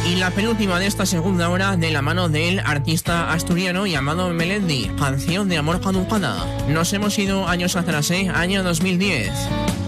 Y la penúltima de esta segunda hora de la mano del artista asturiano llamado Melendi, Canción de amor caducada. Nos hemos ido años atrás, año 2010.